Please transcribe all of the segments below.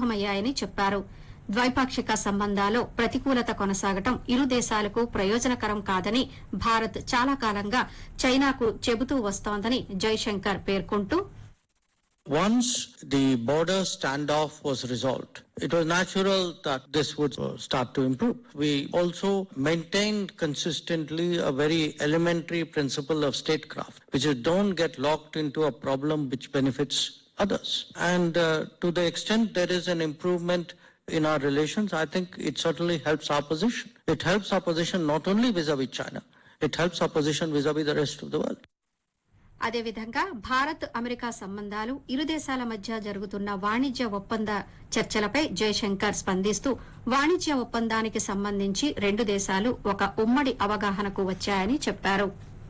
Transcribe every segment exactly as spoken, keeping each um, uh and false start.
ప్రారంభమయ్యాయని చెప్పారు. ద్వైపాక్షిక సంబంధాల్లో ప్రతికూలత కొనసాగటం ఇరు దేశాలకు ప్రయోజనకరం కాదని భారత్ చాలా కాలంగా చైనాకు చెబుతూ వస్తోందని జైశంకర్ పేర్కొంటూ, Once the border standoff was resolved, it was natural that this would start to improve. We also maintained consistently a very elementary principle of statecraft, which is don't get locked into a problem which benefits others. And uh, to the extent there is an improvement in our relations, I think it certainly helps our position. It helps our position not only vis-a-vis China, it helps our position vis-a-vis the rest of the world. అదేవిధంగా Bharat America సంబంధాలు ఇరు దేశాల మధ్య జరుగుతున్న వాణిజ్య ఒప్పంద చర్చలపై జైశంకర్ స్పందిస్తూ వాణిజ్య ఒప్పందానికి సంబంధించి రెండు దేశాలు ఒక ఉమ్మడి అవగాహనకు వచ్చాయని చెప్పారు.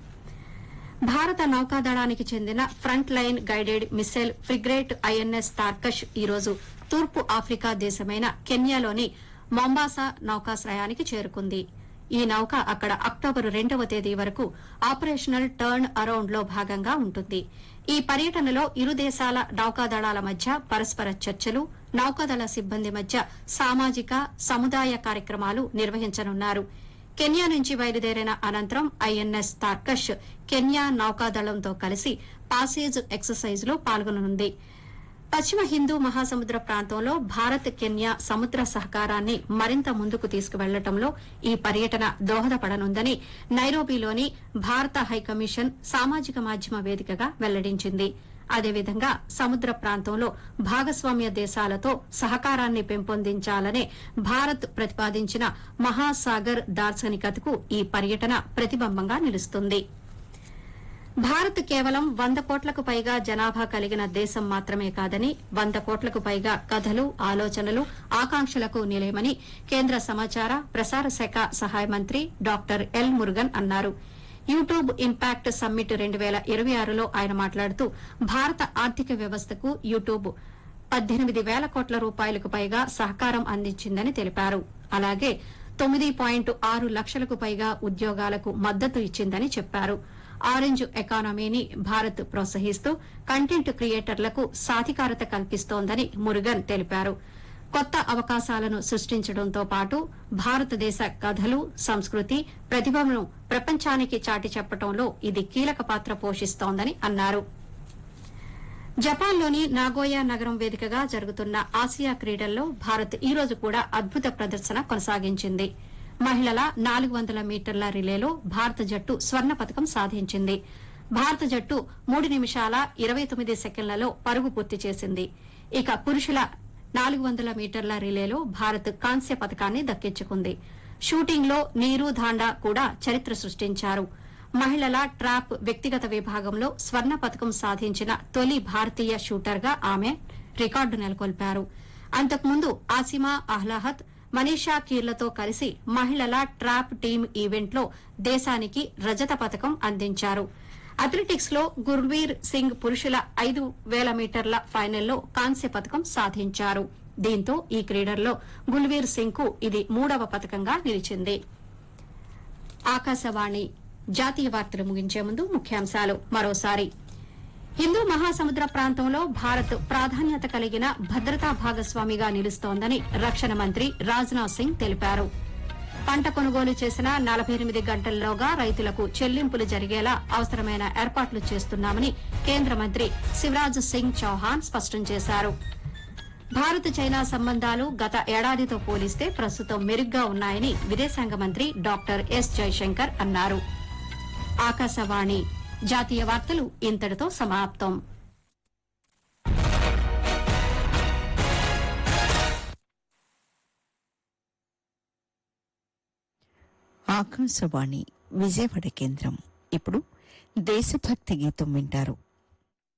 భారత నౌకాదళానికి చెందిన front line guided missile frigate INS Tarkash ఈరోజు తూర్పు ఆఫ్రికా దేశమైన కెన్యాలోని మొంబాసా నౌకాశ్రయానికి చేరుకుంది. ఈ నౌక అక్కడ అక్టోబరు రెండవ తేదీ వరకు ఆపరేషనల్ టర్న్ అరౌండ్ లో భాగంగా ఉంటుంది. ఈ పర్యటనలో ఇరు దేశాల నౌకాదళాల మధ్య పరస్పర చర్చలు, నౌకాదళ సిబ్బంది మధ్య సామాజిక సముదాయ కార్యక్రమాలు నిర్వహించనున్నారు. కెన్యా నుంచి బయలుదేరిన అనంతరం ఐఎన్ఎస్ తార్కష్ కెన్యా నౌకాదళంతో కలిసి పాసేజ్ ఎక్సర్సైజ్ లో పాల్గొననుంది. పశ్చిమ హిందూ మహాసముద్ర ప్రాంతంలో భారత్ కెన్యా సముద్ర సహకారాన్ని మరింత ముందుకు తీసుకువెళ్లడంలో ఈ పర్యటన దోహదపడనుందని నైరోబీలోని భారత హైకమిషన్ సామాజిక మాధ్యమ వేదికగా వెల్లడించింది. అదేవిధంగా సముద్ర ప్రాంతంలో భాగస్వామ్య దేశాలతో సహకారాన్ని పెంపొందించాలనే భారత్ ప్రతిపాదించిన మహాసాగర్ దార్శనికతకు ఈ పర్యటన ప్రతిబింబంగా నిలుస్తుంది. భారత్ కేవలం వంద కోట్లకు పైగా జనాభా కలిగిన దేశం మాత్రమే కాదని, వంద కోట్లకు పైగా కథలు, ఆలోచనలు, ఆకాంక్షలకు నిలయమని కేంద్ర సమాచార ప్రసార శాఖ సహాయ మంత్రి డాక్టర్ ఎల్ మురుగన్ అన్నారు. యూట్యూబ్ ఇంపాక్ట్ సమ్మిట్ రెండు పేల ఇరవై ఆరులో ఆయన మాట్లాడుతూ భారత ఆర్థిక వ్యవస్థకు యూట్యూబ్ పద్దెనిమిది పేల కోట్ల రూపాయలకు పైగా సహకారం అందించిందని తెలిపారు. అలాగే తొమ్మిది పాయింట్ ఆరు లక్షలకు పైగా ఉద్యోగాలకు మద్దతు ఇచ్చిందని చెప్పారు. ఆరెంజ్ ఎకానమీని భారత్ ప్రోత్సహిస్తూ కంటెంట్ క్రియేటర్లకు సాధికారత కల్పిస్తోందని మురుగన్ తెలిపారు. కొత్త అవకాశాలను సృష్టించడంతో పాటు భారతదేశ కథలు, సంస్కృతి, ప్రతిభను ప్రపంచానికి చాటి చెప్పడంలో ఇది కీలక పాత్ర పోషిస్తోందని అన్నారు. జపాన్లోని నాగోయా నగరం వేదికగా జరుగుతున్న ఆసియా క్రీడల్లో భారత్ ఈ రోజు కూడా అద్భుత ప్రదర్శన కొనసాగించింది. మహిళల నాలుగు వందల మీటర్ల రిలేలో భారత జట్టు స్వర్ణ పతకం సాధించింది. భారత జట్టు మూడు నిమిషాల ఇరవై తొమ్మిది సెకండ్లలో పరుగు పూర్తి చేసింది. ఇక పురుషుల నాలుగు వందల మీటర్ల రిలేలో భారత్ కాంస్య పతకాన్ని దక్కించుకుంది. షూటింగ్లో నీరు ధాండా కూడా చరిత్ర సృష్టించారు. మహిళల ట్రాప్ వ్యక్తిగత విభాగంలో స్వర్ణ పతకం సాధించిన తొలి భారతీయ షూటర్గా ఆమె రికార్డు నెలకొల్పారు. అంతకుముందు ఆసిమా అహ్లాహత్, మనీషా కీర్లతో కలిసి మహిళల ట్రాప్ టీం ఈవెంట్లో దేశానికి రజత పతకం అందించారు. అథ్లెటిక్స్ లో గుర్వీర్ సింగ్ పురుషుల ఐదు వేల మీటర్ల ఫైనల్లో కాంస్య పతకం సాధించారు. దీంతో ఈ క్రీడల్లో గుల్వీర్ సింగ్ కు ఇది మూడవ పతకంగా నిలిచింది. ఆకాశవాణి జాతీయ వార్తలు ముగించే ముందు ముఖ్యాంశాలు మరోసారి. హిందూ మహాసముద్ర ప్రాంతంలో భారత్ ప్రాధాన్యత కలిగిన భద్రతా భాగస్వామిగా నిలుస్తోందని రక్షణ మంత్రి రాజ్నాథ్ సింగ్ తెలిపారు. పంట కొనుగోలు చేసిన నలభై ఎనిమిది గంటల్లోగా రైతులకు చెల్లింపులు జరిగేలా అవసరమైన ఏర్పాట్లు చేస్తున్నామని కేంద్ర మంత్రి శివరాజ్ సింగ్ చౌహాన్ స్పష్టం చేశారు. భారత్ చైనా సంబంధాలు గత ఏడాదితో పోలిస్తే ప్రస్తుతం మెరుగ్గా ఉన్నాయని విదేశాంగ మంత్రి డాక్టర్ ఎస్ జైశంకర్ అన్నారు. ఆకాశవాణి జాతీయ వార్తలు ఇంతటితో సమాప్తం. ఆకాశవాణి విజయవాడ కేంద్రం. ఇప్పుడు దేశభక్తి గీతం వింటారు.